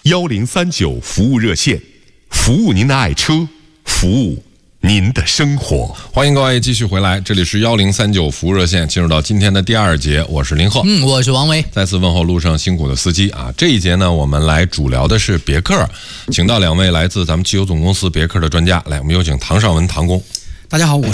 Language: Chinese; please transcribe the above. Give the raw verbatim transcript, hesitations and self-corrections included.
幺零三九服务热线，服务您的爱车，服务您的生活。 欢迎各位继续回来，这里是幺零三九服务热线，进入到今天的第二节，我是林鹤， 嗯，我是王维。 再次问候路上辛苦的司机啊！这一节呢，我们来主聊的是别克，请到两位来自咱们汽油总公司别克的专家，来，我们有请唐尚文唐工。 大家好，我